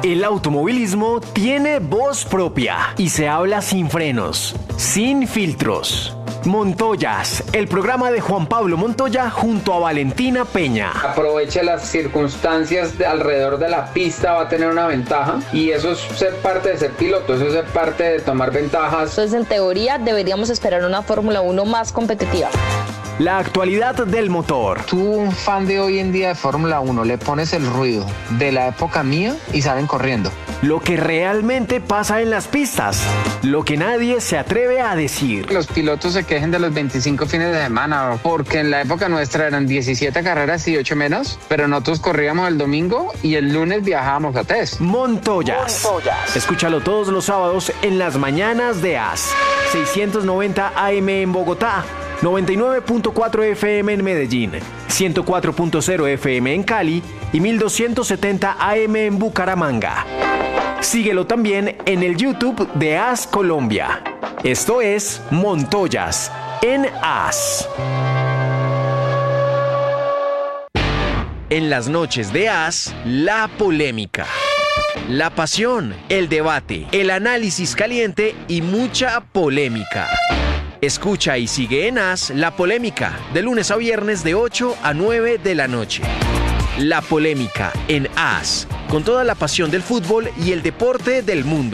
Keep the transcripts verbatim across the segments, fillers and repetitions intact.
El automovilismo tiene voz propia y se habla sin frenos, sin filtros. Montoyas, el programa de Juan Pablo Montoya junto a Valentina Peña. Aproveche las circunstancias de alrededor de la pista, va a tener una ventaja y eso es ser parte de ser piloto, eso es ser parte de tomar ventajas. Entonces, en teoría, deberíamos esperar una Fórmula uno más competitiva. La actualidad del motor. Tú, un fan de hoy en día de Fórmula uno, le pones el ruido de la época mía y salen corriendo. Lo que realmente pasa en las pistas, lo que nadie se atreve a decir. Los pilotos se quejen de los veinticinco fines de semana, porque en la época nuestra eran diecisiete carreras y ocho menos, pero nosotros corríamos el domingo y el lunes viajábamos a test. Montoyas. Montoyas. Escúchalo todos los sábados en las mañanas de A S. seiscientos noventa A M en Bogotá, noventa y nueve punto cuatro F M en Medellín, ciento cuatro punto cero F M en Cali y mil doscientos setenta A M en Bucaramanga. Síguelo también en el YouTube de A S Colombia. Esto es Montoyas en A S. En las noches de A S, la polémica, la pasión, el debate, el análisis caliente y mucha polémica. Escucha y sigue en A S La Polémica, de lunes a viernes de ocho a nueve de la noche. La Polémica en A S, con toda la pasión del fútbol y el deporte del mundo.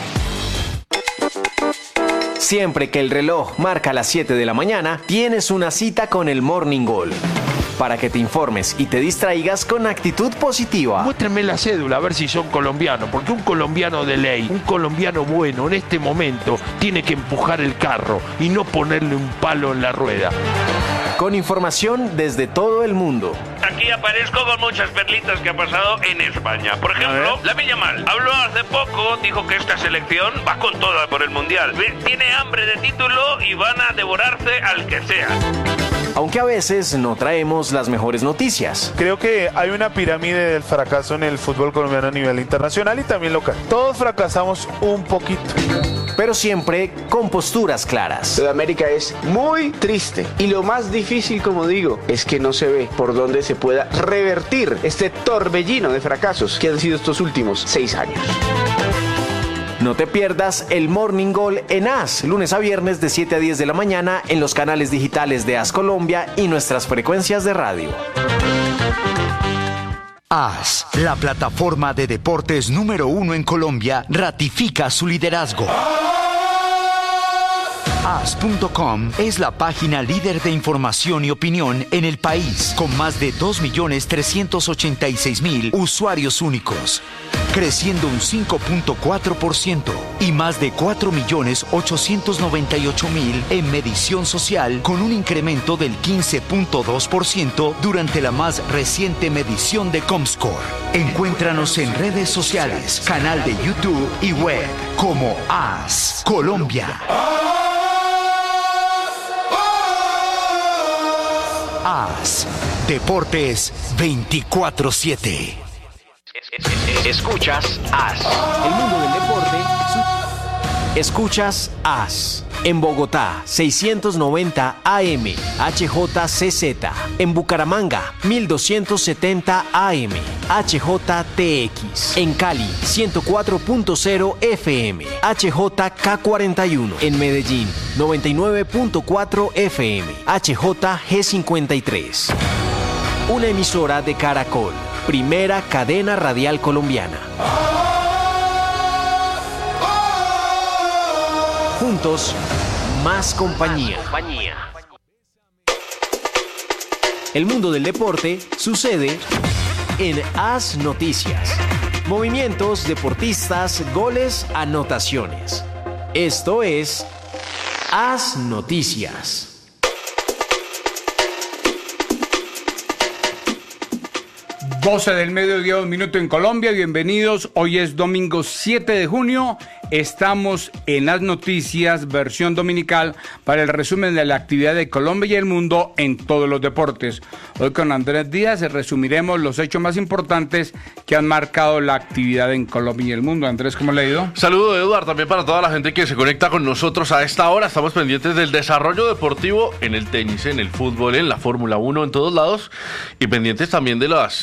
Siempre que el reloj marca las siete de la mañana, tienes una cita con el Morning Goal. Para que te informes y te distraigas con actitud positiva. Muéstrenme la cédula a ver si son colombianos, porque un colombiano de ley, un colombiano bueno en este momento tiene que empujar el carro y no ponerle un palo en la rueda. Con información desde todo el mundo. Aquí aparezco con muchas perlitas que ha pasado en España. Por ejemplo, Lamine Yamal habló hace poco, dijo que esta selección va con toda por el Mundial. Tiene hambre de título y van a devorarse al que sea. Aunque a veces no traemos las mejores noticias. Creo que hay una pirámide del fracaso en el fútbol colombiano a nivel internacional y también local. Todos fracasamos un poquito. Pero siempre con posturas claras. Sudamérica es muy triste y lo más difícil, como digo, es que no se ve por dónde se pueda revertir este torbellino de fracasos que han sido estos últimos seis años. No te pierdas el Morning Goal en A S, lunes a viernes de siete a diez de la mañana en los canales digitales de A S Colombia y nuestras frecuencias de radio. A S, la plataforma de deportes número uno en Colombia, ratifica su liderazgo. A S punto com es la página líder de información y opinión en el país, con más de dos millones trescientos ochenta y seis mil usuarios únicos, creciendo un cinco punto cuatro por ciento y más de cuatro millones ochocientos noventa y ocho mil en medición social, con un incremento del quince punto dos por ciento durante la más reciente medición de Comscore. Encuéntranos en redes sociales, canal de YouTube y web como A S Colombia. A S Deportes veinticuatro siete. Escuchas A S. El mundo del deporte. Escuchas A S. En Bogotá, seiscientos noventa A M, H J C Z. En Bucaramanga, mil doscientos setenta A M, H J T X. En Cali, ciento cuatro punto cero F M, H J K cuarenta y uno. En Medellín, noventa y nueve punto cuatro F M, H J G cincuenta y tres. Una emisora de Caracol, primera cadena radial colombiana. Juntos, más compañía. El mundo del deporte sucede en A S Noticias. Movimientos, deportistas, goles, anotaciones. Esto es A S Noticias. doce del mediodía, un minuto en Colombia. Bienvenidos. Hoy es domingo siete de junio. Estamos en las noticias, versión dominical, para el resumen de la actividad de Colombia y el mundo en todos los deportes. Hoy con Andrés Díaz resumiremos los hechos más importantes que han marcado la actividad en Colombia y el mundo. Andrés, ¿cómo le ha ido? Saludo, Eduardo, también para toda la gente que se conecta con nosotros a esta hora. Estamos pendientes del desarrollo deportivo en el tenis, en el fútbol, en la Fórmula uno, en todos lados, y pendientes también de las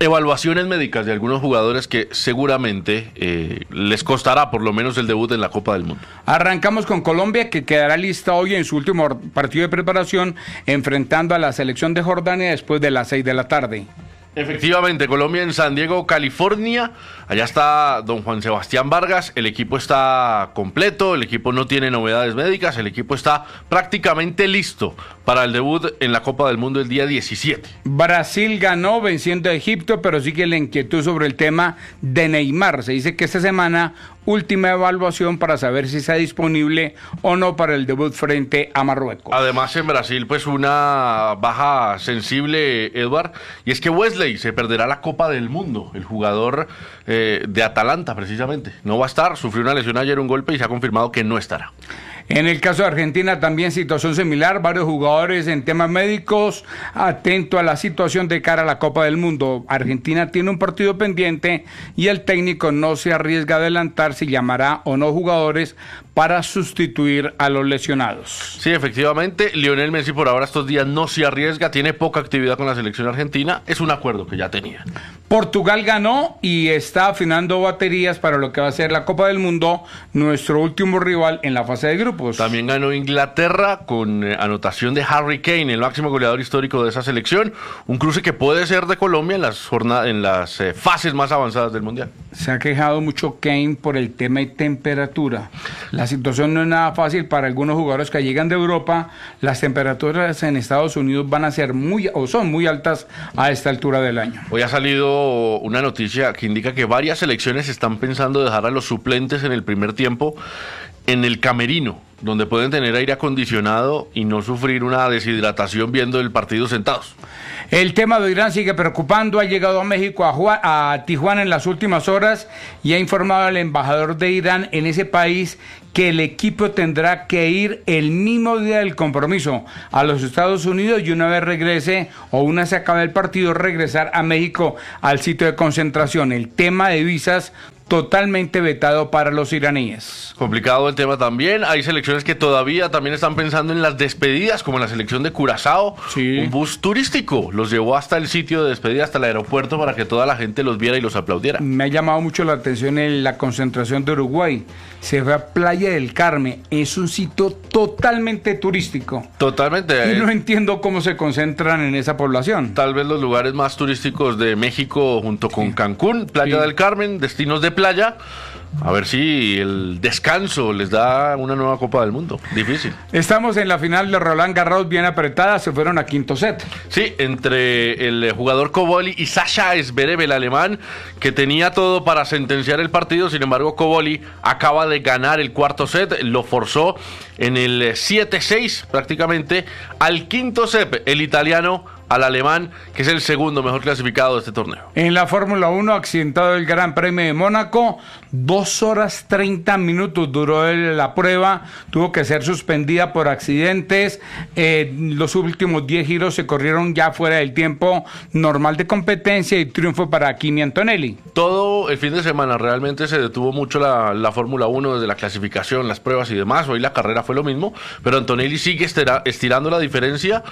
evaluaciones médicas de algunos jugadores que seguramente eh, les costará por lo menos el debut en la Copa del Mundo. Arrancamos con Colombia, que quedará lista hoy en su último partido de preparación, enfrentando a la selección de Jordania después de las seis de la tarde. Efectivamente, Colombia en San Diego, California. Allá está don Juan Sebastián Vargas. El equipo está completo, el equipo no tiene novedades médicas, el equipo está prácticamente listo para el debut en la Copa del Mundo el día diecisiete. Brasil ganó venciendo a Egipto, pero sigue la inquietud sobre el tema de Neymar. Se dice que esta semana última evaluación para saber si está disponible o no para el debut frente a Marruecos. Además, en Brasil, pues una baja sensible, Edward, y es que Wesley se perderá la Copa del Mundo, el jugador eh, de Atalanta, precisamente. No va a estar, sufrió una lesión ayer, un golpe, y se ha confirmado que no estará. En el caso de Argentina también situación similar, varios jugadores en temas médicos, atento a la situación de cara a la Copa del Mundo. Argentina tiene un partido pendiente y el técnico no se arriesga a adelantar si llamará o no jugadores para sustituir a los lesionados. Sí, efectivamente, Lionel Messi por ahora estos días no se arriesga, tiene poca actividad con la selección argentina, es un acuerdo que ya tenía. Portugal ganó y está afinando baterías para lo que va a ser la Copa del Mundo, nuestro último rival en la fase de grupos. También ganó Inglaterra con eh, anotación de Harry Kane, el máximo goleador histórico de esa selección, un cruce que puede ser de Colombia en las jornadas, en las eh, fases más avanzadas del Mundial. Se ha quejado mucho Kane por el tema de temperatura. La situación no es nada fácil para algunos jugadores que llegan de Europa. Las temperaturas en Estados Unidos van a ser muy o son muy altas a esta altura del año. Hoy ha salido una noticia que indica que varias selecciones están pensando dejar a los suplentes en el primer tiempo en el camerino, donde pueden tener aire acondicionado y no sufrir una deshidratación viendo el partido sentados. El tema de Irán sigue preocupando. Ha llegado a México, a, Juan, a Tijuana en las últimas horas y ha informado al embajador de Irán en ese país que el equipo tendrá que ir el mismo día del compromiso a los Estados Unidos y una vez regrese o una vez se acabe el partido regresar a México al sitio de concentración. El tema de visas totalmente vetado para los iraníes. Complicado el tema también. Hay selecciones que todavía también están pensando en las despedidas, como la selección de Curazao. Sí. Un bus turístico los llevó hasta el sitio de despedida, hasta el aeropuerto, para que toda la gente los viera y los aplaudiera. Me ha llamado mucho la atención en la concentración de Uruguay. Se fue a Playa del Carmen. Es un sitio totalmente turístico. Totalmente. Y no entiendo cómo se concentran en esa población. Tal vez los lugares más turísticos de México junto con sí. Cancún, Playa sí. del Carmen, destinos de playa. A ver si el descanso les da una nueva Copa del Mundo. Difícil. Estamos en la final de Roland Garros bien apretada. Se fueron a quinto set. Sí, entre el jugador Koboli y Sasha Zverev, el alemán, que tenía todo para sentenciar el partido. Sin embargo, Koboli acaba de ganar el cuarto set. Lo forzó en el siete seis prácticamente al quinto set. El italiano al alemán, que es el segundo mejor clasificado de este torneo. En la Fórmula uno, accidentado el Gran Premio de Mónaco, dos horas treinta minutos duró el, la prueba, tuvo que ser suspendida por accidentes, eh, los últimos diez giros se corrieron ya fuera del tiempo normal de competencia y triunfo para Kimi Antonelli. Todo el fin de semana realmente se detuvo mucho la, la Fórmula uno desde la clasificación, las pruebas y demás. Hoy la carrera fue lo mismo, pero Antonelli sigue estira, estirando la diferencia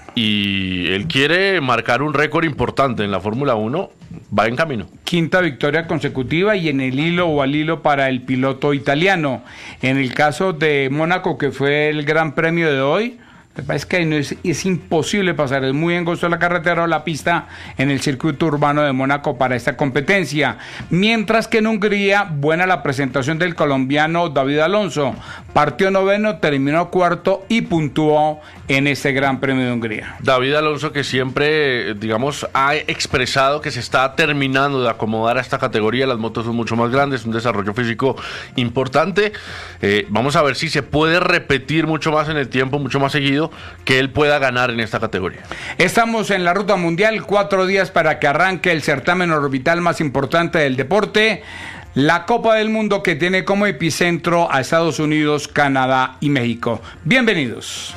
y él quiere marcar un récord importante en la Fórmula uno, va en camino. Quinta victoria consecutiva y en el hilo o al hilo para el piloto italiano. En el caso de Mónaco, que fue el gran premio de hoy, me parece que no es, es imposible pasar, es muy angosto la carretera o la pista en el circuito urbano de Mónaco para esta competencia. Mientras que en Hungría, buena la presentación del colombiano David Alonso, partió noveno, terminó cuarto y puntuó en este Gran Premio de Hungría. David Alonso, que siempre, digamos, ha expresado que se está terminando de acomodar a esta categoría. Las motos son mucho más grandes, un desarrollo físico importante. Eh, vamos a ver si se puede repetir mucho más en el tiempo, mucho más seguido, que él pueda ganar en esta categoría. Estamos en la ruta mundial, cuatro días para que arranque el certamen orbital más importante del deporte, la Copa del Mundo, que tiene como epicentro a Estados Unidos, Canadá y México. Bienvenidos.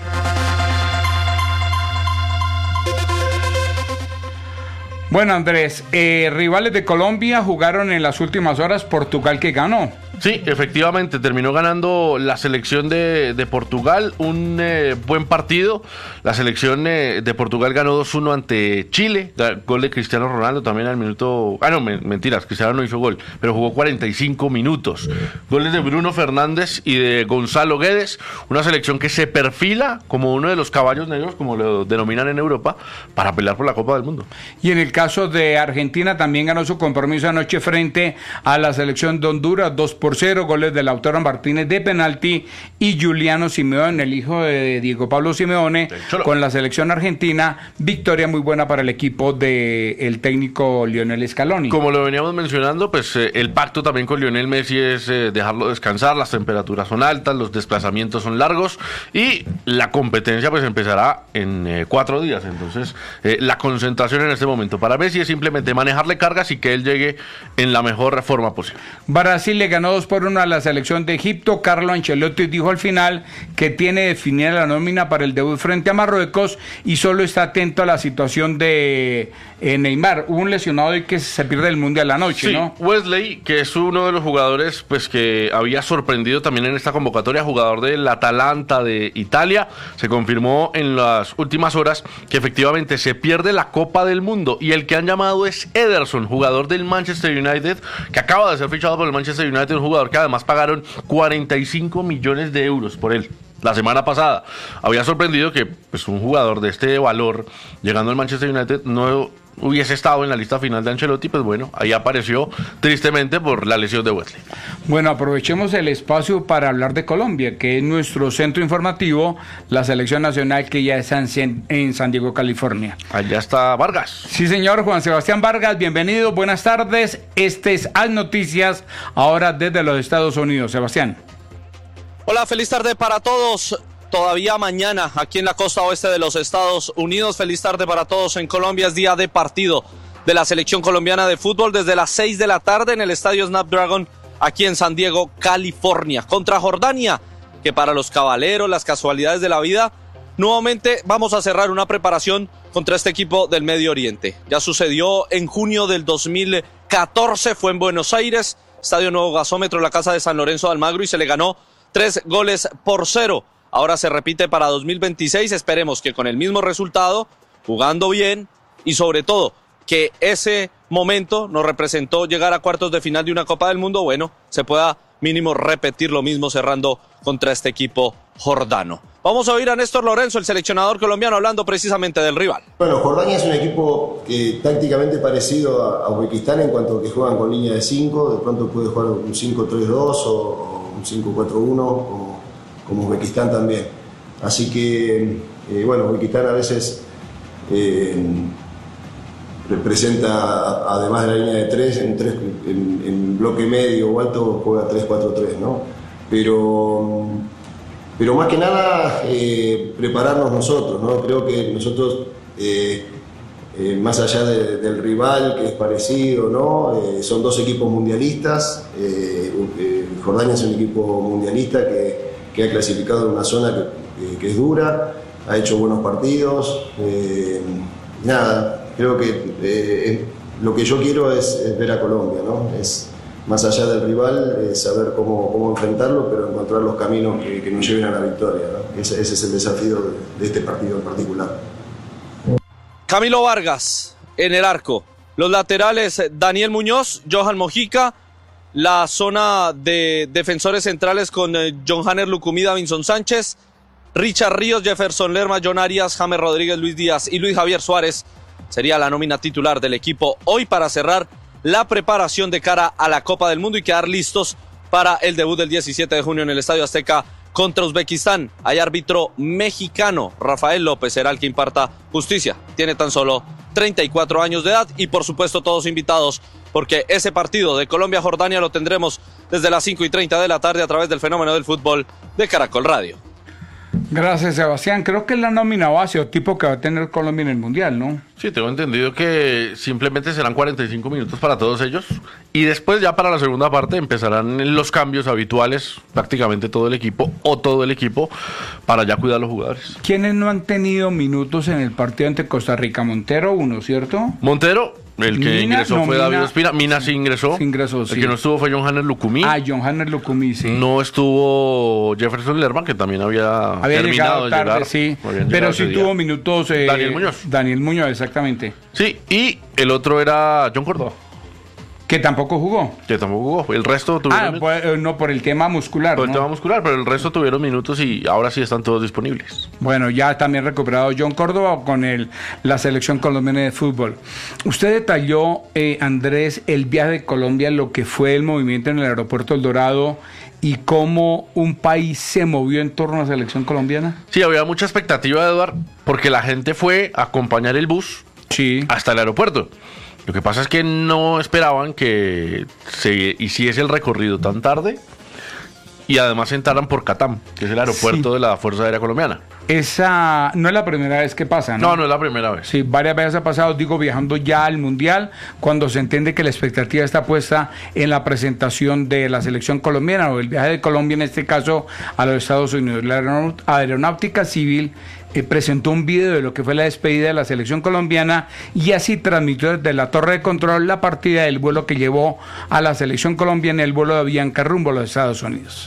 Bueno, Andrés, eh, rivales de Colombia jugaron en las últimas horas, Portugal que ganó. Sí, efectivamente, terminó ganando la selección de, de Portugal, un eh, buen partido. La selección eh, de Portugal ganó dos uno ante Chile, gol de Cristiano Ronaldo también al minuto... Ah, no, me, mentiras, Cristiano no hizo gol, pero jugó cuarenta y cinco minutos. Goles de Bruno Fernández y de Gonzalo Guedes, una selección que se perfila como uno de los caballos negros, como lo denominan en Europa, para pelear por la Copa del Mundo. Y en el caso de Argentina, también ganó su compromiso anoche frente a la selección de Honduras, dos por cero, goles de Lautaro Martínez de penalti y Giuliano Simeone, el hijo de Diego Pablo Simeone, con la selección argentina. Victoria muy buena para el equipo del técnico Lionel Scaloni. Como lo veníamos mencionando, pues eh, el pacto también con Lionel Messi es eh, dejarlo descansar, las temperaturas son altas, los desplazamientos son largos y la competencia pues empezará en eh, cuatro días. Entonces, eh, la concentración en este momento para Messi es simplemente manejarle cargas y que él llegue en la mejor forma posible. Brasil le ganó dos por uno a la selección de Egipto. Carlo Ancelotti dijo al final que tiene definida la nómina para el debut frente a Marruecos y solo está atento a la situación de eh, Neymar, un lesionado y que se pierde el Mundial la noche, sí, ¿no? Wesley, que es uno de los jugadores pues que había sorprendido también en esta convocatoria, jugador del Atalanta de Italia, se confirmó en las últimas horas que efectivamente se pierde la Copa del Mundo y el que han llamado es Ederson, jugador del Manchester United, que acaba de ser fichado por el Manchester United, un jugador que además pagaron cuarenta y cinco millones de euros por él. La semana pasada había sorprendido que pues, un jugador de este valor, llegando al Manchester United, no hubiese estado en la lista final de Ancelotti. Pues bueno, ahí apareció tristemente por la lesión de Wesley. Bueno, aprovechemos el espacio para hablar de Colombia, que es nuestro centro informativo, la selección nacional que ya está en, en San Diego, California. Allá está Vargas. Sí, señor, Juan Sebastián Vargas, bienvenido, buenas tardes. Este es Haz Noticias, ahora desde los Estados Unidos. Sebastián. Hola, feliz tarde para todos. Todavía mañana aquí en la costa oeste de los Estados Unidos. Feliz tarde para todos en Colombia. Es día de partido de la selección colombiana de fútbol desde las seis de la tarde en el estadio Snapdragon aquí en San Diego, California, contra Jordania, que para los caballeros, las casualidades de la vida, nuevamente vamos a cerrar una preparación contra este equipo del Medio Oriente. Ya sucedió en junio del dos mil catorce, fue en Buenos Aires, Estadio Nuevo Gasómetro, la casa de San Lorenzo de Almagro, y se le ganó tres goles por cero. Ahora se repite para dos mil veintiséis, esperemos que con el mismo resultado, jugando bien y sobre todo que ese momento nos representó llegar a cuartos de final de una Copa del Mundo, bueno, se pueda mínimo repetir lo mismo cerrando contra este equipo jordano. Vamos a oír a Néstor Lorenzo, el seleccionador colombiano, hablando precisamente del rival. Bueno, Jordania es un equipo que tácticamente parecido a, a Uzbekistán en cuanto a que juegan con línea de cinco, de pronto puede jugar un cinco tres dos o un cinco cuatro uno, como, como Uzbekistán también. Así que, eh, bueno, Uzbekistán a veces eh, representa, además de la línea de tres, en, tres en, en bloque medio o alto juega tres cuatro tres, ¿no? Pero, pero más que nada eh, prepararnos nosotros, ¿no? Creo que nosotros, eh, eh, más allá de, del rival que es parecido, ¿no? Eh, son dos equipos mundialistas. Eh, eh, Jordania es un equipo mundialista que, que ha clasificado en una zona que, que, que es dura, ha hecho buenos partidos. Eh, nada, creo que eh, lo que yo quiero es, es ver a Colombia, ¿no? Es, más allá del rival, eh, saber cómo, cómo enfrentarlo, pero encontrar los caminos que, que nos lleven a la victoria, ¿no? Ese, ese es el desafío de, de este partido en particular. Camilo Vargas en el arco, los laterales Daniel Muñoz, Johan Mojica, la zona de defensores centrales con eh, John Hanner Lucumí, Davinson Sánchez, Richard Ríos, Jefferson Lerma, John Arias, James Rodríguez, Luis Díaz y Luis Javier Suárez sería la nómina titular del equipo hoy para cerrar la preparación de cara a la Copa del Mundo y quedar listos para el debut del diecisiete de junio en el Estadio Azteca contra Uzbekistán. Hay árbitro mexicano, Rafael López será el que imparta justicia. Tiene tan solo treinta y cuatro años de edad y por supuesto todos invitados porque ese partido de Colombia-Jordania lo tendremos desde las cinco y treinta de la tarde a través del Fenómeno del Fútbol de Caracol Radio. Gracias, Sebastián. Creo que es la nómina base o tipo que va a tener Colombia en el Mundial, ¿no? Sí, tengo entendido que simplemente serán cuarenta y cinco minutos para todos ellos y después ya para la segunda parte empezarán los cambios habituales, prácticamente todo el equipo o todo el equipo para ya cuidar a los jugadores. ¿Quiénes no han tenido minutos en el partido ante Costa Rica? Montero, uno, ¿cierto? Montero El que Mina, ingresó no, fue Mina- David Ospina. Mina sí ingresó. Sí ingresó, sí. El que no estuvo fue John Hanner Lucumí. Ah, John Hanner Lucumí, sí. No estuvo Jefferson Lerman, que también había, Había terminado llegado de tarde, llegar. sí. Habían Pero llegado sí ese día. tuvo minutos. eh, Daniel Muñoz. Daniel Muñoz, exactamente. Sí, y el otro era John Córdoba. Que tampoco jugó. Que tampoco jugó. El resto tuvieron... Ah, pues, eh, no, por el tema muscular. por el ¿no? tema muscular, pero el resto tuvieron minutos y ahora sí están todos disponibles. Bueno, ya también recuperado John Córdoba con el, la selección colombiana de fútbol. Usted detalló, eh, Andrés, el viaje de Colombia, lo que fue el movimiento en el aeropuerto El Dorado y cómo un país se movió en torno a la selección colombiana. Sí, había mucha expectativa, Eduard, porque la gente fue a acompañar el bus sí. hasta el aeropuerto. Lo que pasa es que no esperaban que se hiciese el recorrido tan tarde y además entraran por Catam, que es el aeropuerto Sí. de la Fuerza Aérea Colombiana. Esa no es la primera vez que pasa, ¿no? No, no es la primera vez. Sí, varias veces ha pasado, digo, viajando ya al Mundial, cuando se entiende que la expectativa está puesta en la presentación de la selección colombiana o el viaje de Colombia, en este caso, a los Estados Unidos. La aeronaut- Aeronáutica Civil eh, presentó un video de lo que fue la despedida de la selección colombiana y así transmitió desde la torre de control la partida del vuelo que llevó a la selección colombiana, el vuelo de Avianca rumbo a los Estados Unidos.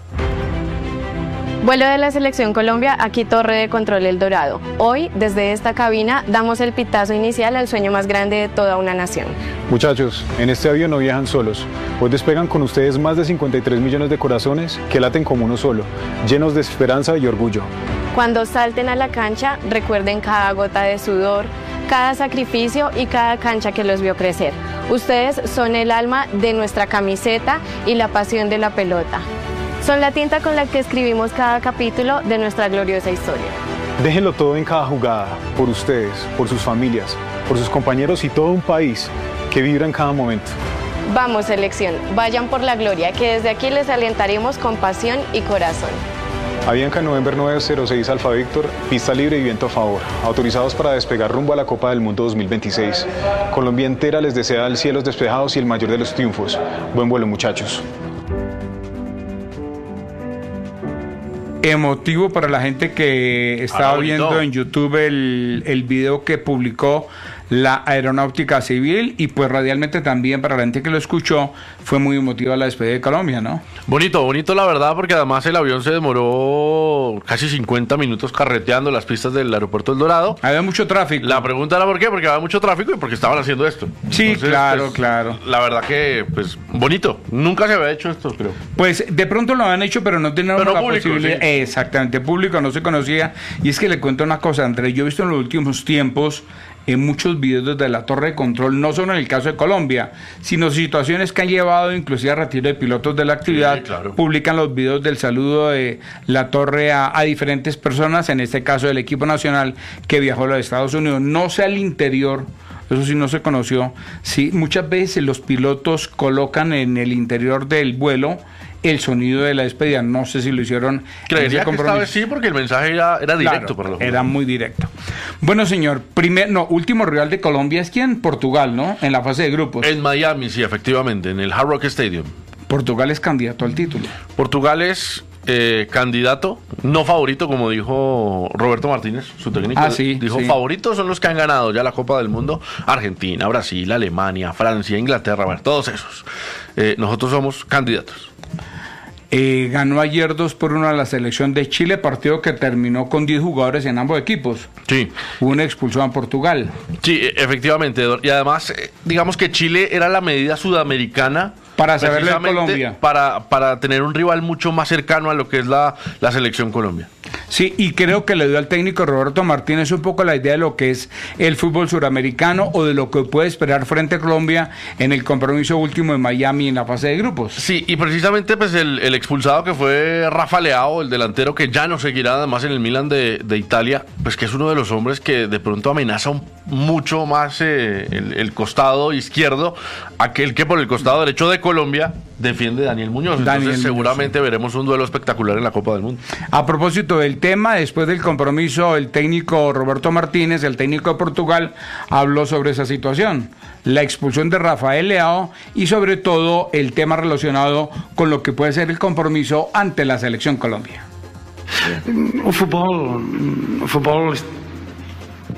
Vuelo de la Selección Colombia, aquí Torre de Control El Dorado. Hoy, desde esta cabina, damos el pitazo inicial al sueño más grande de toda una nación. Muchachos, en este avión no viajan solos. Hoy despegan con ustedes más de cincuenta y tres millones de corazones que laten como uno solo, llenos de esperanza y orgullo. Cuando salten a la cancha, recuerden cada gota de sudor, cada sacrificio y cada cancha que los vio crecer. Ustedes son el alma de nuestra camiseta y la pasión de la pelota. Son la tinta con la que escribimos cada capítulo de nuestra gloriosa historia. Déjenlo todo en cada jugada, por ustedes, por sus familias, por sus compañeros y todo un país que vibra en cada momento. Vamos, selección, vayan por la gloria, que desde aquí les alentaremos con pasión y corazón. Avianca November nueve cero seis Alfa Víctor, pista libre y viento a favor. Autorizados para despegar rumbo a la Copa del Mundo dos mil veintiséis. Colombia entera les desea el cielos despejados y el mayor de los triunfos. Buen vuelo, muchachos. Emotivo para la gente que estaba Ah, viendo bonito. en YouTube el, el video que publicó la Aeronáutica Civil y pues radialmente también para la gente que lo escuchó fue muy emotiva la despedida de Colombia, ¿no? Bonito, bonito la verdad, porque además el avión se demoró casi cincuenta minutos carreteando las pistas del aeropuerto El Dorado. Había mucho tráfico. La pregunta era por qué, porque había mucho tráfico y porque estaban haciendo esto. Sí, claro, pues, claro. La verdad que, pues, bonito. Nunca se había hecho esto, creo. Pues de pronto lo han hecho, pero no teníamos Pero la público, posibilidad. sí. Exactamente, público no se conocía. Y es que le cuento una cosa, Andrés, yo he visto en los últimos tiempos en muchos videos desde la torre de control, no solo en el caso de Colombia, sino situaciones que han llevado inclusive a retiro de pilotos de la actividad. Sí, claro. Publican los videos del saludo de la torre a, a diferentes personas, en este caso del equipo nacional que viajó a los Estados Unidos. No sé al interior, eso sí no se conoció. Sí, muchas veces los pilotos colocan en el interior del vuelo el sonido de la despedida. No sé si lo hicieron. Creería que esta vez sí, porque el mensaje era, era directo. Claro, para los era muy directo. Bueno, señor, primer, no, último rival de Colombia es quién? Portugal, ¿no? En la fase de grupos. En Miami, sí, efectivamente, en el Hard Rock Stadium. Portugal es candidato al título. Portugal es eh, candidato, no favorito, como dijo Roberto Martínez, su técnico. Ah, sí, dijo, sí. favoritos son los que han ganado ya la Copa del Mundo: Argentina, Brasil, Alemania, Francia, Inglaterra, bueno, todos esos. Eh, nosotros somos candidatos. Eh, ganó ayer dos por uno a la selección de Chile, partido que terminó con diez jugadores en ambos equipos. Sí. Hubo una expulsión a Portugal. Sí, e- efectivamente. Eduardo. Y además, eh, digamos que Chile era la medida sudamericana. Para saberle a precisamente Colombia. Para, para tener un rival mucho más cercano a lo que es la, la selección Colombia. Sí, y creo que le dio al técnico Roberto Martínez un poco la idea de lo que es el fútbol suramericano o de lo que puede esperar frente a Colombia en el compromiso último de Miami en la fase de grupos. Sí, y precisamente pues el, el expulsado que fue Rafa Leao, el delantero que ya no seguirá además en el Milan de, de Italia, pues que es uno de los hombres que de pronto amenaza un, mucho más eh, el, el costado izquierdo, aquel que por el costado derecho de Colombia defiende Daniel Muñoz. Daniel Entonces Muñoz, seguramente veremos un duelo espectacular en la Copa del Mundo. A propósito del tema, después del compromiso, el técnico Roberto Martínez, el técnico de Portugal, habló sobre esa situación, la expulsión de Rafael Leao y sobre todo el tema relacionado con lo que puede ser el compromiso ante la selección Colombia. O futebol, o futebol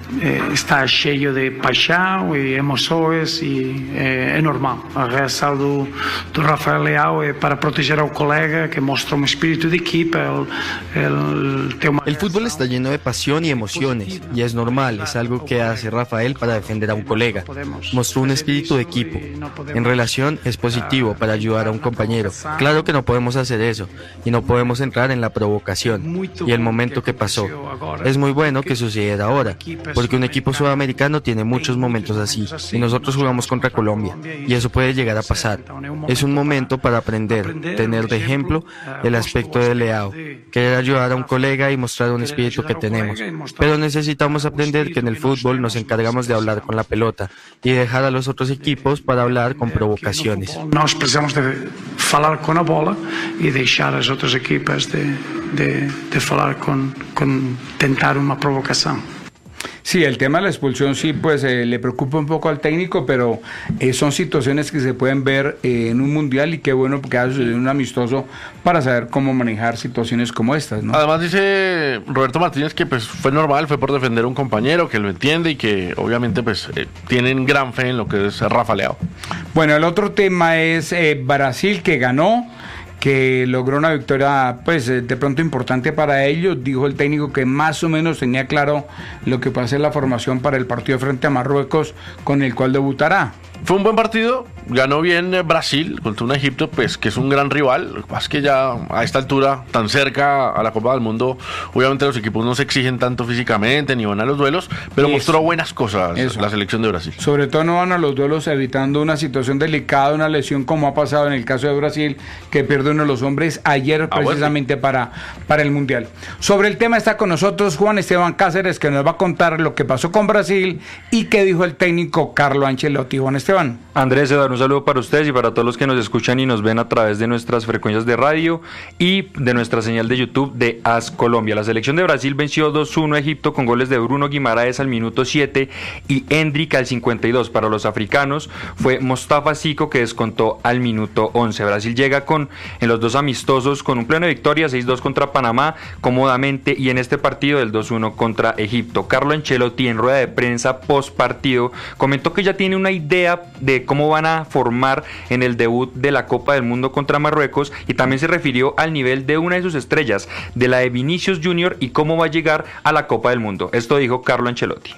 eh, está cheio de paixão e emoções e é, é normal. A reação do, do Rafael Leao é para proteger ao colega, que mostra un espíritu de equipo. El, el, tema... el fútbol está lleno de pasión y emociones y es normal, es algo que hace Rafael para defender a un colega. Mostró un espíritu de equipo. En relación es positivo para ayudar a un compañero. Claro que no podemos hacer eso y no podemos entrar en la provocación y el momento que pasó. Es muy bueno que sucediera ahora, porque un equipo sudamericano tiene muchos momentos así y nosotros jugamos contra Colombia y eso puede llegar a pasar. Es un momento para aprender, tener de ejemplo el aspecto de Leao, querer ayudar a un colega y mostrar un espíritu que tenemos. Pero necesitamos aprender que en el fútbol nos encargamos de hablar con la pelota y dejar a los otros equipos para hablar con provocaciones. Nós precisamos de falar con la bola y dejar a las otras equipas de, de, de falar con, con tentar una provocación. Sí, el tema de la expulsión sí, pues eh, le preocupa un poco al técnico, pero eh, son situaciones que se pueden ver eh, en un mundial y qué bueno que haya sucedido un amistoso para saber cómo manejar situaciones como estas, ¿no? Además dice Roberto Martínez que pues fue normal, fue por defender a un compañero que lo entiende y que obviamente pues eh, tienen gran fe en lo que es Rafa Leao. Bueno, el otro tema es eh, Brasil, que ganó, que logró una victoria pues de pronto importante para ellos. Dijo el técnico que más o menos tenía claro lo que puede hacer la formación para el partido frente a Marruecos, con el cual debutará. Fue un buen partido, ganó bien Brasil contra un Egipto pues que es un gran rival. Lo que pasa es que ya a esta altura, tan cerca a la Copa del Mundo, obviamente los equipos no se exigen tanto físicamente ni van a los duelos, pero eso, mostró buenas cosas eso. La selección de Brasil. Sobre todo no van a los duelos evitando una situación delicada, una lesión como ha pasado en el caso de Brasil, que pierde uno de los hombres ayer precisamente ah, bueno. para, para el Mundial. Sobre el tema está con nosotros Juan Esteban Cáceres, que nos va a contar lo que pasó con Brasil y qué dijo el técnico Carlo Ancelotti. Juan Esteban. Andrés, Eduardo, un saludo para ustedes y para todos los que nos escuchan y nos ven a través de nuestras frecuencias de radio y de nuestra señal de YouTube de AS Colombia. La selección de Brasil venció dos uno a Egipto con goles de Bruno Guimaraes al minuto siete y Endrick al cincuenta y dos. Para los africanos fue Mostafa Zico que descontó al minuto once. Brasil llega con en los dos amistosos con un pleno de victoria, seis dos contra Panamá cómodamente, y en este partido del dos uno contra Egipto. Carlo Ancelotti en rueda de prensa post partido comentó que ya tiene una idea de cómo van a formar en el debut de la Copa del Mundo contra Marruecos, y también se refirió al nivel de una de sus estrellas, de la de Vinicius Junior, y cómo va a llegar a la Copa del Mundo. Esto dijo Carlo Ancelotti.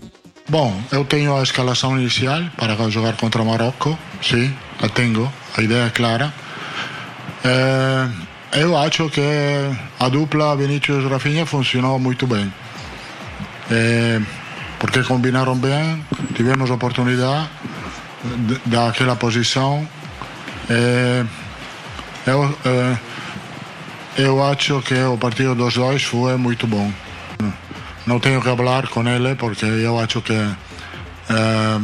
Bom, eu tenho a escalação inicial para jogar contra Marrocos, sim, a tenho, a ideia é clara. É, eu acho que a dupla Vinicius Rafinha funcionou muito bem, é, porque combinaram bem, tivemos oportunidade daquela posição. É, eu, é, eu acho que o partido dos dois foi muito bom. Não tenho que falar com ele porque eu acho que é,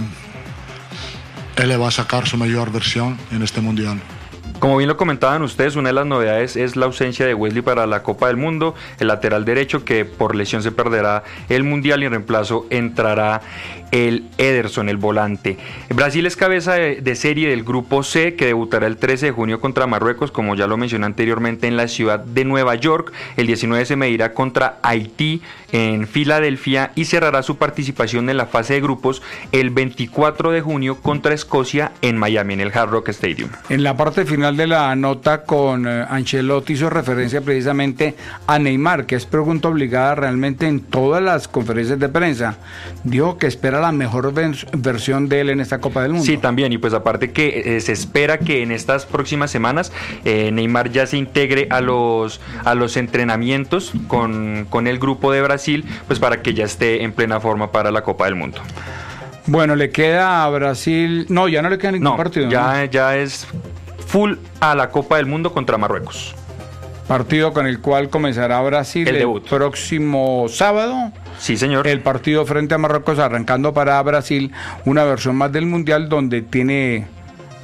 ele vai sacar sua melhor versão neste Mundial. Como bien lo comentaban ustedes, una de las novedades es la ausencia de Wesley para la Copa del Mundo, el lateral derecho que por lesión se perderá el Mundial, y en reemplazo entrará el Ederson, el volante. Brasil es cabeza de, de serie del Grupo C, que debutará el trece de junio contra Marruecos, como ya lo mencioné anteriormente, en la ciudad de Nueva York. El diecinueve se medirá contra Haití en Filadelfia y cerrará su participación en la fase de grupos el veinticuatro de junio contra Escocia en Miami, en el Hard Rock Stadium. En la parte final de la nota con eh, Ancelotti hizo referencia precisamente a Neymar, que es pregunta obligada realmente en todas las conferencias de prensa. Dijo que espera la mejor vers- versión de él en esta Copa del Mundo. Sí, también, y pues aparte que eh, se espera que en estas próximas semanas eh, Neymar ya se integre a los, a los entrenamientos con, con el grupo de Brasil, pues para que ya esté en plena forma para la Copa del Mundo. Bueno, le queda a Brasil, no, ya no le queda ningún no, partido. Ya, ¿no? ya es full a la Copa del Mundo contra Marruecos. Partido con el cual comenzará Brasil el, el próximo sábado. Sí, señor. El partido frente a Marruecos, arrancando para Brasil una versión más del Mundial donde tiene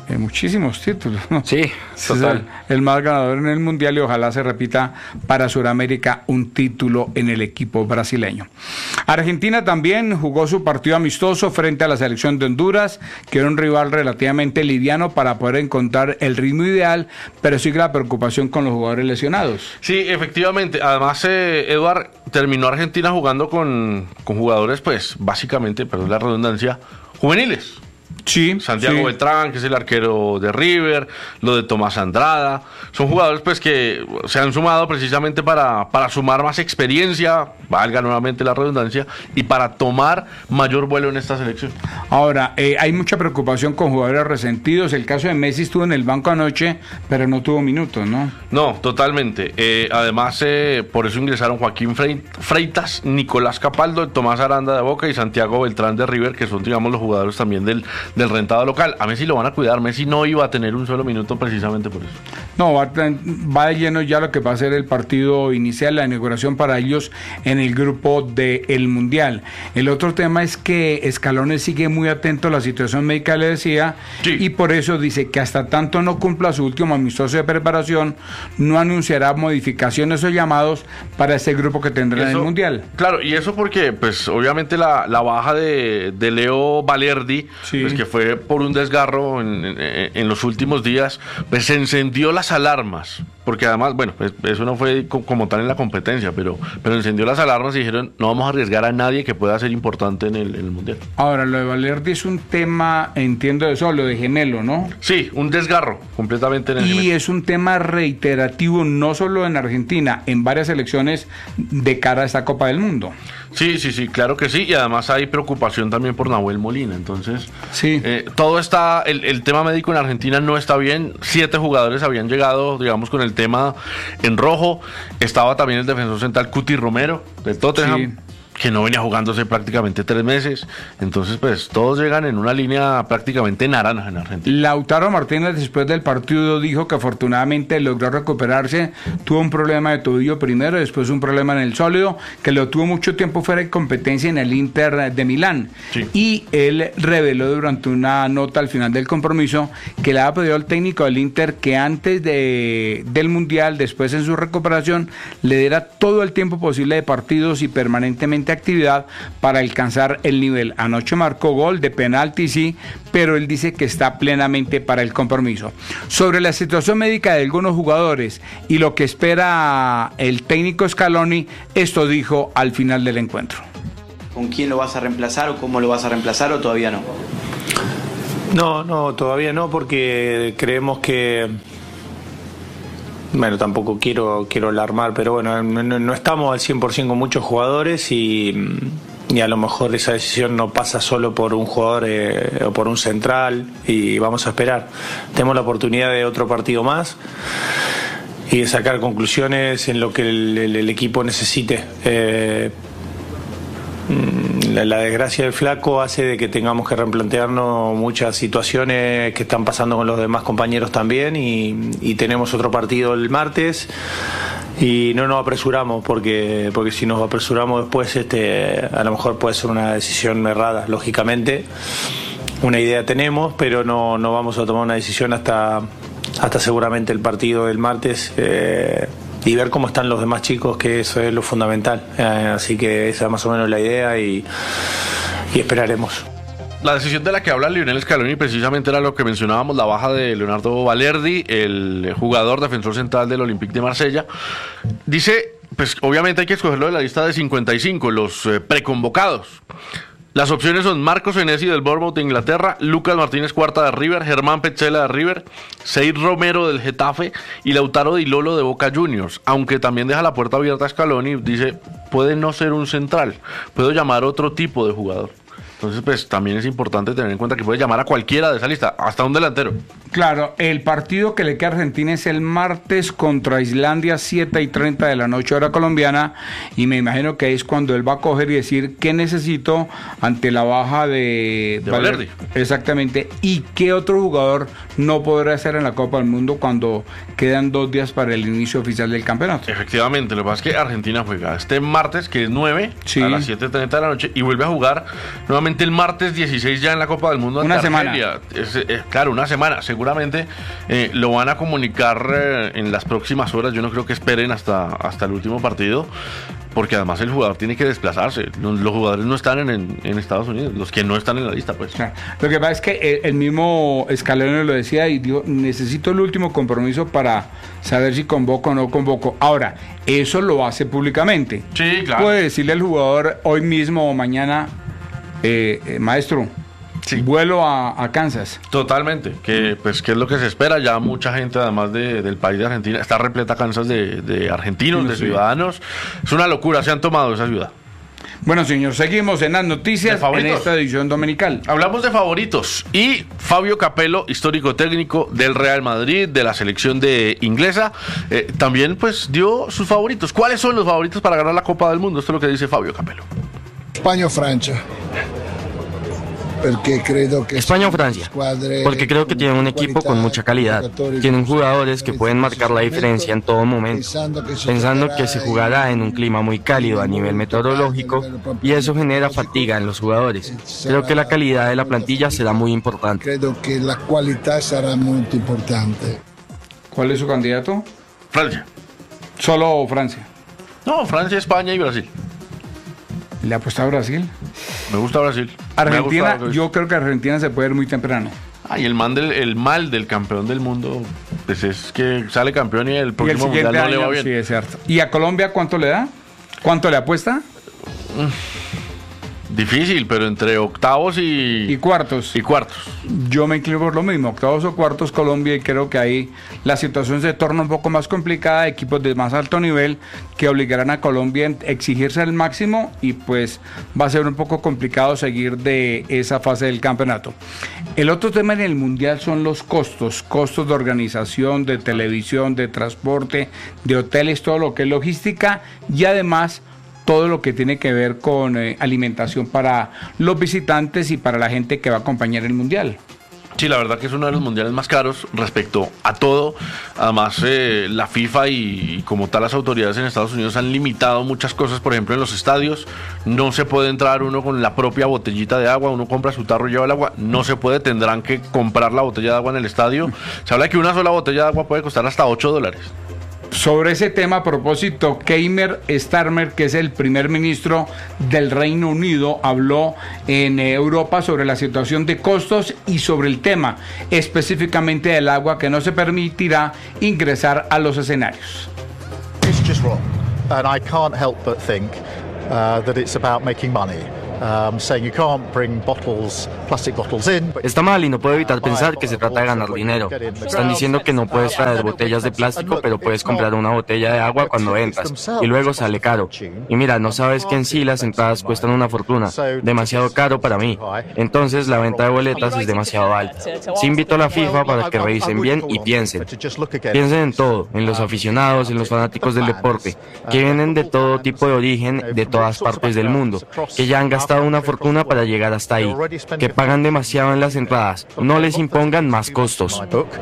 Eh, muchísimos títulos, ¿no? Sí, total. Es el, el más ganador en el Mundial y ojalá se repita para Sudamérica un título en el equipo brasileño. Argentina también jugó su partido amistoso frente a la selección de Honduras, que era un rival relativamente liviano para poder encontrar el ritmo ideal, pero sigue la preocupación con los jugadores lesionados. Sí, efectivamente. Además, eh, Eduard, terminó Argentina jugando con, con jugadores, pues, básicamente, perdón la redundancia, juveniles. Sí, Santiago sí. Beltrán, que es el arquero de River, lo de Tomás Andrada, son jugadores pues que se han sumado precisamente para, para sumar más experiencia, valga nuevamente la redundancia, y para tomar mayor vuelo en esta selección. Ahora, eh, hay mucha preocupación con jugadores resentidos. El caso de Messi estuvo en el banco anoche, pero no tuvo minutos, ¿no? No, totalmente. Eh, además, eh, por eso ingresaron Joaquín Freitas, Nicolás Capaldo, Tomás Aranda de Boca y Santiago Beltrán de River, que son, digamos, los jugadores también del, del rentado local. A Messi lo van a cuidar. Messi no iba a tener un solo minuto precisamente por eso. No, va, va de lleno ya lo que va a ser el partido inicial, la inauguración para ellos en el grupo del Mundial. El otro tema es que Scaloni sigue muy atento a la situación médica, le decía, sí. Y por eso dice que hasta tanto no cumpla su último amistoso de preparación, no anunciará modificaciones o llamados para ese grupo que tendrá eso, en el Mundial. Claro, y eso porque, pues, obviamente la, la baja de, de Leo Valerdi, sí. Pues que fue por un desgarro en, en, en los últimos días, pues se encendió las alarmas, porque además, bueno, pues, eso no fue como tal en la competencia, pero, pero encendió las alarmas y dijeron, no vamos a arriesgar a nadie que pueda ser importante en el, en el Mundial. Ahora, lo de Valerdi es un tema, entiendo eso, lo de gemelo, ¿no? Sí, un desgarro completamente en el Y gemelo. es un tema reiterativo, no solo en Argentina, en varias elecciones de cara a esta Copa del Mundo. Sí, sí, sí, claro que sí, y además hay preocupación también por Nahuel Molina, entonces sí. eh, todo está, el, el tema médico en Argentina no está bien, siete jugadores habían llegado, digamos, con el tema en rojo, estaba también el defensor central Cuti Romero de Tottenham, sí. Que no venía jugándose prácticamente tres meses, entonces pues todos llegan en una línea prácticamente naranja en Argentina. Lautaro Martínez después del partido dijo que afortunadamente logró recuperarse, tuvo un problema de tobillo primero, después un problema en el sólido, que lo tuvo mucho tiempo fuera de competencia en el Inter de Milán, sí. Y él reveló durante una nota al final del compromiso que le había pedido al técnico del Inter que antes de, del Mundial, después en su recuperación, le diera todo el tiempo posible de partidos y permanentemente actividad para alcanzar el nivel. Anoche marcó gol de penalti, sí, pero él dice que está plenamente para el compromiso. Sobre la situación médica de algunos jugadores y lo que espera el técnico Scaloni, esto dijo al final del encuentro. ¿Con quién lo vas a reemplazar o cómo lo vas a reemplazar o todavía no? No, no, todavía no, porque creemos que... Bueno, tampoco quiero quiero alarmar, pero bueno, no, no estamos al cien por ciento con muchos jugadores y, y a lo mejor esa decisión no pasa solo por un jugador eh, o por un central y vamos a esperar. Tenemos la oportunidad de otro partido más y de sacar conclusiones en lo que el, el, el equipo necesite. Eh, La, la desgracia del flaco hace de que tengamos que replantearnos muchas situaciones que están pasando con los demás compañeros también y, y tenemos otro partido el martes y no nos apresuramos porque porque si nos apresuramos después este a lo mejor puede ser una decisión errada, lógicamente. Una idea tenemos, pero no, no vamos a tomar una decisión hasta, hasta seguramente el partido del martes. Eh, y ver cómo están los demás chicos, que eso es lo fundamental. Eh, así que esa es más o menos la idea y, y esperaremos. La decisión de la que habla Lionel Scaloni precisamente era lo que mencionábamos, la baja de Leonardo Valerdi, el jugador defensor central del Olympique de Marsella. Dice, pues obviamente hay que escogerlo de la lista de cincuenta y cinco, los eh, preconvocados. Las opciones son Marcos Senesi del Bournemouth de Inglaterra, Lucas Martínez Cuarta de River, Germán Petzela de River, Seid Romero del Getafe y Lautaro Di Lolo de Boca Juniors, aunque también deja la puerta abierta a Scaloni, dice, puede no ser un central, puedo llamar otro tipo de jugador. Entonces, pues también es importante tener en cuenta que puede llamar a cualquiera de esa lista, hasta un delantero. Claro, el partido que le queda a Argentina es el martes contra Islandia, siete y treinta de la noche, hora colombiana, y me imagino que es cuando él va a coger y decir qué necesito ante la baja de, de Valerdi. Exactamente, y qué otro jugador no podrá hacer en la Copa del Mundo cuando quedan dos días para el inicio oficial del campeonato. Efectivamente, lo que pasa es que Argentina juega este martes, que es nueve, sí, a las siete y treinta de la noche, y vuelve a jugar nuevamente seguramente el martes dieciséis ya en la Copa del Mundo. Una semana. Es, es, claro, una semana. Seguramente eh, lo van a comunicar eh, en las próximas horas. Yo no creo que esperen hasta, hasta el último partido, porque además el jugador tiene que desplazarse. Los, los jugadores no están en, en, en Estados Unidos, los que no están en la lista, pues. Claro. Lo que pasa es que el, el mismo Scaloni lo decía y dijo, necesito el último compromiso para saber si convoco o no convoco. Ahora, eso lo hace públicamente. Sí, claro. Puede decirle al jugador hoy mismo o mañana, eh, eh, maestro, sí, vuelo a, a Kansas. Totalmente, que pues que es lo que se espera. Ya mucha gente, además de, del país de Argentina, está repleta Kansas de, de argentinos, sí, de ciudadanos. Es una locura, se han tomado esa ciudad. Bueno, señor, seguimos en las noticias en esta edición dominical. Hablamos de favoritos y Fabio Capello, histórico técnico del Real Madrid, de la selección de inglesa, eh, también pues dio sus favoritos. ¿Cuáles son los favoritos para ganar la Copa del Mundo? Esto es lo que dice Fabio Capello. España o Francia. Porque creo que España o Francia, porque creo que tienen un equipo con mucha calidad, tienen jugadores que pueden marcar la diferencia en todo momento, pensando que se jugará en un clima muy cálido a nivel meteorológico y eso genera fatiga en los jugadores. Creo que la calidad de la plantilla será muy importante. Creo que la calidad será muy importante. ¿Cuál es su candidato? Francia. ¿Solo Francia? No, Francia, España y Brasil. ¿Le apuesta a Brasil? Me gusta Brasil. Argentina, yo creo que Argentina se puede ir muy temprano. Ah, y el, man del, el mal del campeón del mundo, pues es que sale campeón y el próximo y el mundial no año, le va bien. Sí, es cierto. ¿Y a Colombia cuánto le da? ¿Cuánto le apuesta? Difícil, pero entre octavos y... Y cuartos. Y cuartos. Yo me inclino por lo mismo, octavos o cuartos Colombia, y creo que ahí la situación se torna un poco más complicada, equipos de más alto nivel que obligarán a Colombia a exigirse al máximo y pues va a ser un poco complicado seguir de esa fase del campeonato. El otro tema en el Mundial son los costos, costos de organización, de televisión, de transporte, de hoteles, todo lo que es logística y además todo lo que tiene que ver con eh, alimentación para los visitantes y para la gente que va a acompañar el Mundial. Sí, la verdad que es uno de los mundiales más caros respecto a todo. Además, eh, la FIFA y, y como tal las autoridades en Estados Unidos han limitado muchas cosas. Por ejemplo, en los estadios no se puede entrar uno con la propia botellita de agua. Uno compra su tarro y lleva el agua. No se puede, tendrán que comprar la botella de agua en el estadio. Se habla de que una sola botella de agua puede costar hasta ocho dólares. Sobre ese tema, a propósito, Keir Starmer, que es el primer ministro del Reino Unido, habló en Europa sobre la situación de costos y sobre el tema específicamente del agua que no se permitirá ingresar a los escenarios. It's just wrong, and I can't help but think uh, that it's about making money. Um, saying you can't bring bottles, plastic bottles in, but está mal y no puedo evitar pensar que se trata de ganar dinero. Están diciendo que no puedes traer botellas de plástico, pero puedes comprar una botella de agua cuando entras y luego sale caro. Y mira, no sabes que en sí las entradas cuestan una fortuna, demasiado caro para mí. Entonces la venta de boletas es demasiado alta. Sí invito a la FIFA para que revisen bien y piensen. Piensen en todo, en los aficionados, en los fanáticos del deporte, que vienen de todo tipo de origen, de todas partes del mundo, que ya han gastado una fortuna para llegar hasta ahí, que pagan demasiado en las entradas. No les impongan más costos.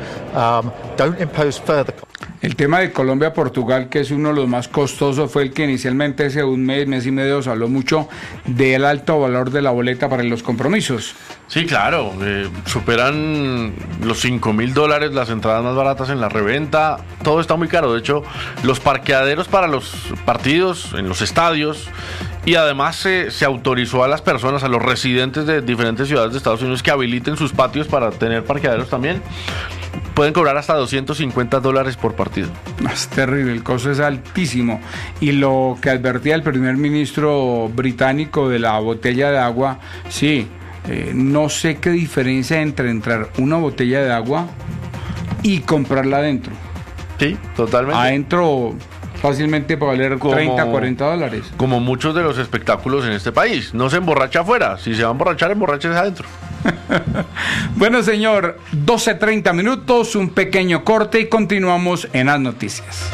El tema de Colombia-Portugal, que es uno de los más costosos, fue el que inicialmente hace un mes, mes y medio se habló mucho del alto valor de la boleta para los compromisos. Sí, claro, eh, superan los cinco mil dólares las entradas más baratas en la reventa, todo está muy caro. De hecho, los parqueaderos para los partidos en los estadios, y además se, se autorizó a las personas, a los residentes de diferentes ciudades de Estados Unidos que habiliten sus patios para tener parqueaderos también. Pueden cobrar hasta doscientos cincuenta dólares por partido. Es terrible, el costo es altísimo. Y lo que advertía el primer ministro británico de la botella de agua, sí, eh, no sé qué diferencia entre entrar una botella de agua y comprarla adentro. Sí, totalmente. Adentro fácilmente puede valer como, treinta, cuarenta dólares. Como muchos de los espectáculos en este país. No se emborracha afuera. Si se va a emborrachar, emborráchese adentro. Bueno, señor, doce treinta minutos, un pequeño corte y continuamos en las noticias.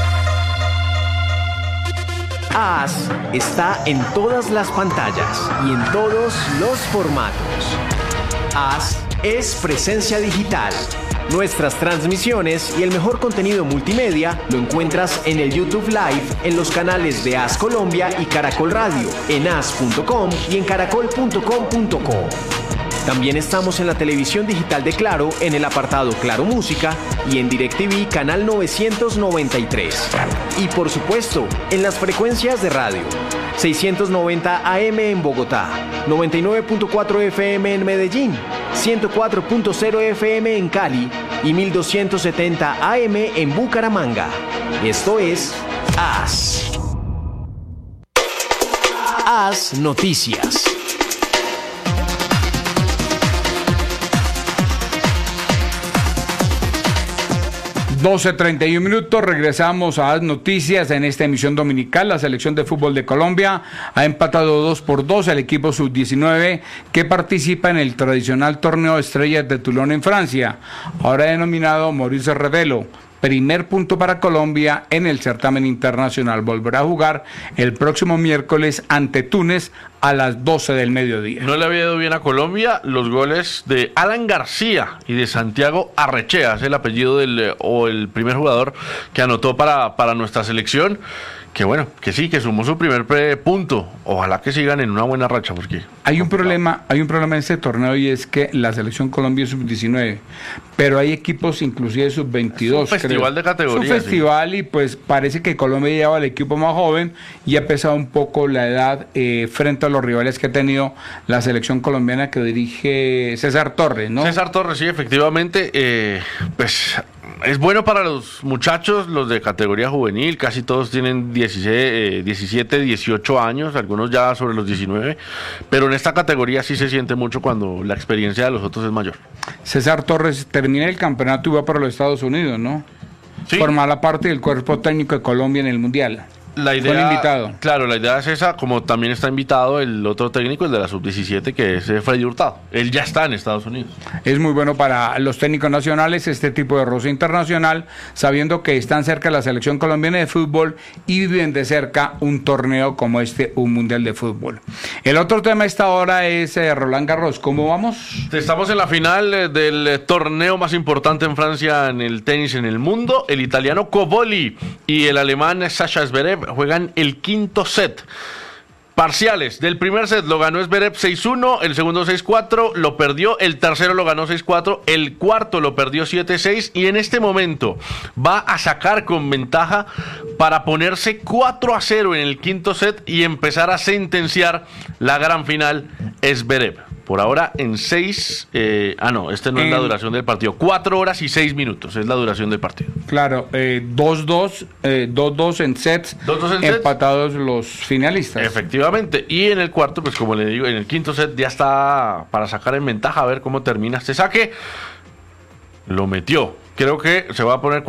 AS está en todas las pantallas y en todos los formatos. AS es presencia digital. Nuestras transmisiones y el mejor contenido multimedia lo encuentras en el YouTube Live en los canales de As Colombia y Caracol Radio, en as punto com y en caracol punto com punto co. También estamos en la televisión digital de Claro en el apartado Claro Música y en DirecTV canal novecientos noventa y tres. Y por supuesto, en las frecuencias de radio. seiscientos noventa A M en Bogotá, noventa y nueve punto cuatro F M en Medellín, ciento cuatro punto cero F M en Cali y mil doscientos setenta A M en Bucaramanga. Esto es As. As Noticias. doce treinta y uno minutos, regresamos a las noticias en esta emisión dominical. La selección de fútbol de Colombia ha empatado dos por dos al equipo sub diecinueve que participa en el tradicional torneo Estrellas de Toulon en Francia, ahora denominado Maurice Revelo. Primer punto para Colombia en el certamen internacional. Volverá a jugar el próximo miércoles ante Túnez a las doce del mediodía. No le había ido bien a Colombia los goles de Alan García y de Santiago Arrechea, es el apellido del o el primer jugador que anotó para, para nuestra selección. Que bueno, que sí, que sumó su primer punto. Ojalá que sigan en una buena racha, porque hay un problema, hay un problema en este torneo y es que la selección Colombia es sub diecinueve, pero hay equipos inclusive sub veintidós. Es un festival creo. de categoría. Es un festival, sí. Y pues parece que Colombia lleva al equipo más joven y ha pesado un poco la edad eh, frente a los rivales que ha tenido la selección colombiana que dirige César Torres, ¿no? César Torres, sí, efectivamente, eh, pues es bueno para los muchachos, los de categoría juvenil, casi todos tienen dieciséis, diecisiete, dieciocho años, algunos ya sobre los diecinueve, pero en esta categoría sí se siente mucho cuando la experiencia de los otros es mayor. César Torres termina el campeonato y va para los Estados Unidos, ¿no? Sí. Formará parte del cuerpo técnico de Colombia en el Mundial. La idea, Fue invitado. Claro, la idea es esa, como también está invitado el otro técnico, el de la sub diecisiete, que es Freddy Hurtado. Él ya está en Estados Unidos. Es muy bueno para los técnicos nacionales este tipo de roce internacional, sabiendo que están cerca de la selección colombiana de fútbol y viven de cerca un torneo como este, un mundial de fútbol. El otro tema a esta hora es eh, Roland Garros. ¿Cómo vamos? Estamos en la final eh, del eh, torneo más importante en Francia en el tenis en el mundo. El italiano Cobolli y el alemán Sasha Zverev juegan el quinto set. Parciales, del primer set lo ganó Zverev seis uno, el segundo seis cuatro, lo perdió, el tercero lo ganó seis cuatro, el cuarto lo perdió siete seis y en este momento va a sacar con ventaja para ponerse cuatro a cero en el quinto set y empezar a sentenciar la gran final Zverev. Por ahora en seis, eh, ah no, este no en, es la duración del partido, cuatro horas y seis minutos es la duración del partido. Claro, eh, dos dos, eh, dos dos en sets, dos dos en empatados sets. Los finalistas. Efectivamente, y en el cuarto, pues como le digo, en el quinto set ya está para sacar en ventaja, a ver cómo termina este saque. Lo metió, creo que se va a poner